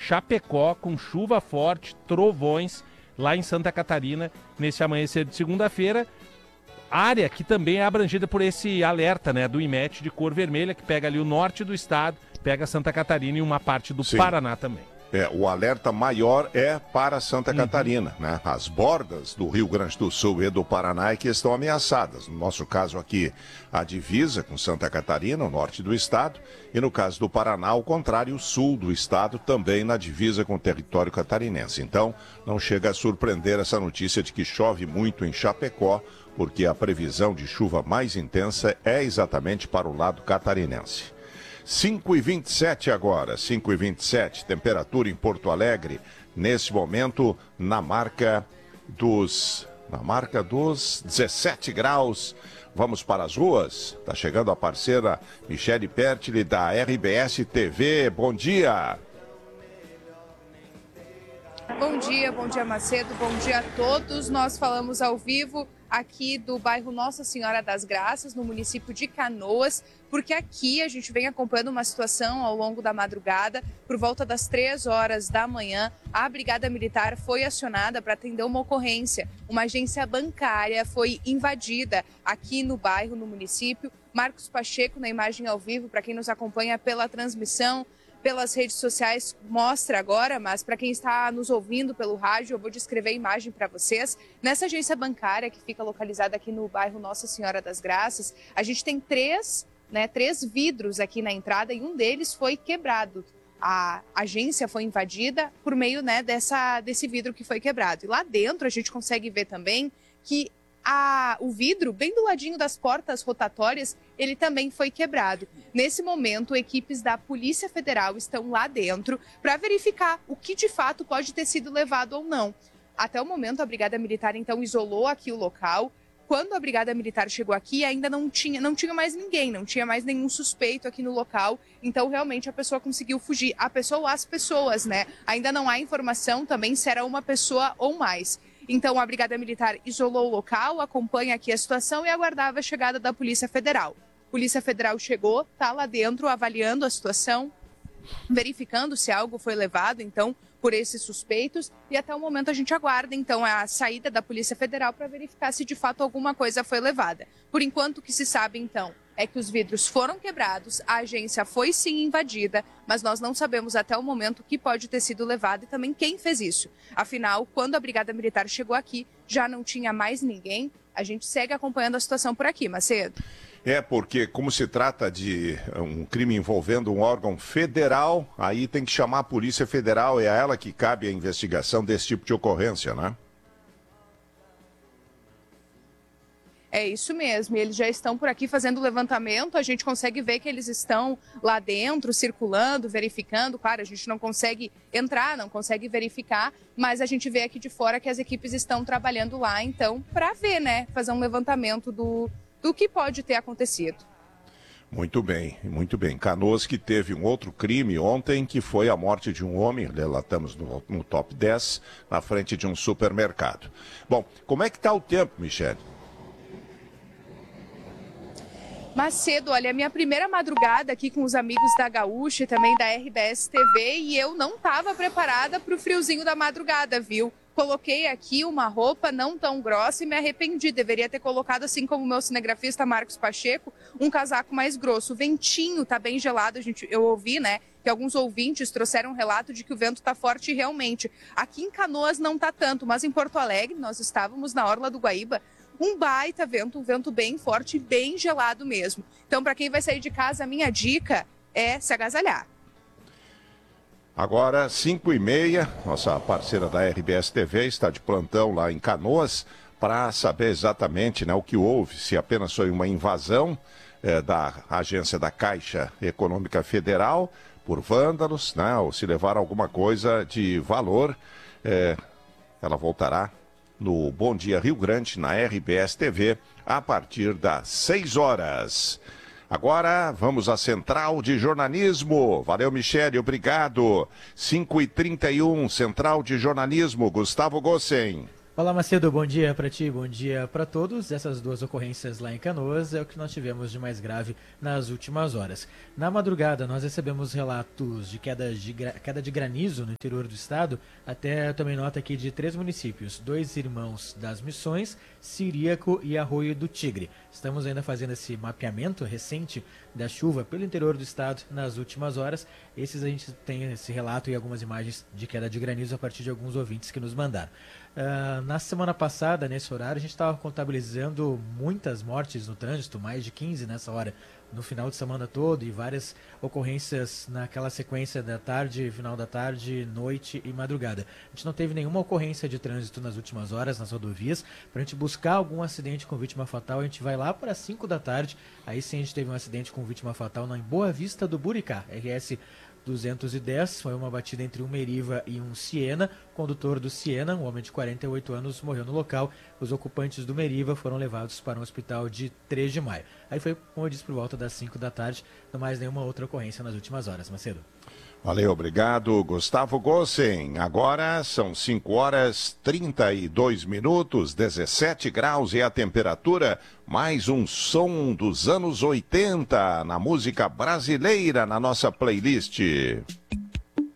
Chapecó, com chuva forte, trovões, lá em Santa Catarina, nesse amanhecer de segunda-feira. Área que também é abrangida por esse alerta, né, do IMET de cor vermelha, que pega ali o norte do estado, pega Santa Catarina e uma parte do Paraná também. O alerta maior é para Santa Catarina, né? As bordas do Rio Grande do Sul e do Paraná é que estão ameaçadas. No nosso caso aqui, a divisa com Santa Catarina, o norte do estado, e no caso do Paraná, ao contrário, o sul do estado, também na divisa com o território catarinense. Então, não chega a surpreender essa notícia de que chove muito em Chapecó, porque a previsão de chuva mais intensa é exatamente para o lado catarinense. 5h27 agora, 5h27, temperatura em Porto Alegre, nesse momento na marca dos 17 graus. Vamos para as ruas, está chegando a parceira Michele Pertile da RBS TV, bom dia. Bom dia Macedo, bom dia a todos. Nós falamos ao vivo aqui do bairro Nossa Senhora das Graças, no município de Canoas, porque aqui a gente vem acompanhando uma situação ao longo da madrugada. Por volta das 3 horas da manhã, a Brigada Militar foi acionada para atender uma ocorrência. Uma agência bancária foi invadida aqui no bairro, no município. Marcos Pacheco na imagem ao vivo, para quem nos acompanha pela transmissão, pelas redes sociais, mostra agora, mas para quem está nos ouvindo pelo rádio, eu vou descrever a imagem para vocês. Nessa agência bancária que fica localizada aqui no bairro Nossa Senhora das Graças, a gente tem três vidros aqui na entrada e um deles foi quebrado. A agência foi invadida por meio, desse vidro que foi quebrado. E lá dentro a gente consegue ver também que o vidro, bem do ladinho das portas rotatórias, ele também foi quebrado. Nesse momento, equipes da Polícia Federal estão lá dentro para verificar o que de fato pode ter sido levado ou não. Até o momento, a Brigada Militar, então, isolou aqui o local. Quando a Brigada Militar chegou aqui, ainda não tinha mais ninguém, não tinha mais nenhum suspeito aqui no local. Então, realmente, a pessoa conseguiu fugir. A pessoa ou as pessoas, né? Ainda não há informação também se era uma pessoa ou mais. Então, a Brigada Militar isolou o local, acompanha aqui a situação e aguardava a chegada da Polícia Federal. A Polícia Federal chegou, está lá dentro avaliando a situação, verificando se algo foi levado, então, por esses suspeitos. E até o momento a gente aguarda, então, a saída da Polícia Federal para verificar se de fato alguma coisa foi levada. Por enquanto, o que se sabe, então, é que os vidros foram quebrados, a agência foi sim invadida, mas nós não sabemos até o momento o que pode ter sido levado e também quem fez isso. Afinal, quando a Brigada Militar chegou aqui, já não tinha mais ninguém. A gente segue acompanhando a situação por aqui, Macedo. Porque como se trata de um crime envolvendo um órgão federal, aí tem que chamar a Polícia Federal, é a ela que cabe a investigação desse tipo de ocorrência, né? É isso mesmo, e eles já estão por aqui fazendo o levantamento, a gente consegue ver que eles estão lá dentro, circulando, verificando. Claro, a gente não consegue entrar, não consegue verificar, mas a gente vê aqui de fora que as equipes estão trabalhando lá, então, para ver, fazer um levantamento do que pode ter acontecido. Muito bem, muito bem. Canoas que teve um outro crime ontem, que foi a morte de um homem, relatamos no top 10, na frente de um supermercado. Bom, como é que está o tempo, Michele? Macedo, olha, a minha primeira madrugada aqui com os amigos da Gaúcha e também da RBS TV, e eu não estava preparada para o friozinho da madrugada, viu? Coloquei aqui uma roupa não tão grossa e me arrependi. Deveria ter colocado, assim como o meu cinegrafista Marcos Pacheco, um casaco mais grosso. O ventinho tá bem gelado, eu ouvi, que alguns ouvintes trouxeram um relato de que o vento tá forte realmente. Aqui em Canoas não tá tanto, mas em Porto Alegre, nós estávamos na orla do Guaíba, um baita vento, um vento bem forte, bem gelado mesmo. Então, para quem vai sair de casa, a minha dica é se agasalhar. Agora, 5h30, nossa parceira da RBS TV está de plantão lá em Canoas para saber exatamente o que houve, se apenas foi uma invasão da agência da Caixa Econômica Federal por vândalos, ou se levar alguma coisa de valor. Ela voltará no Bom Dia Rio Grande, na RBS TV, a partir das 6 horas. Agora, vamos à Central de Jornalismo. Valeu, Michele, obrigado. 5h31, Central de Jornalismo, Gustavo Gossen. Olá, Macedo, bom dia para ti, bom dia para todos. Essas duas ocorrências lá em Canoas é o que nós tivemos de mais grave nas últimas horas. Na madrugada, nós recebemos relatos de queda de granizo no interior do estado, até também nota aqui de 3 municípios, 2 irmãos das Missões, Ciríaco e Arroio do Tigre. Estamos ainda fazendo esse mapeamento recente da chuva pelo interior do estado nas últimas horas. A gente tem esse relato e algumas imagens de queda de granizo a partir de alguns ouvintes que nos mandaram. Na semana passada, nesse horário, a gente estava contabilizando muitas mortes no trânsito, mais de 15 nessa hora, no final de semana todo, e várias ocorrências naquela sequência da tarde, final da tarde, noite e madrugada. A gente não teve nenhuma ocorrência de trânsito nas últimas horas nas rodovias. Para a gente buscar algum acidente com vítima fatal, a gente vai lá para 5 da tarde. Aí sim a gente teve um acidente com vítima fatal em Boa Vista do Buricá, RS 210, foi uma batida entre um Meriva e um Siena. O condutor do Siena, um homem de 48 anos, morreu no local. Os ocupantes do Meriva foram levados para um hospital de 3 de maio. Aí foi, como eu disse, por volta das 5 da tarde, não mais nenhuma outra ocorrência nas últimas horas. Macedo. Valeu, obrigado, Gustavo Gossen. Agora são 5 horas 32 minutos, 17 graus e a temperatura. Mais um som dos anos 80 na música brasileira na nossa playlist.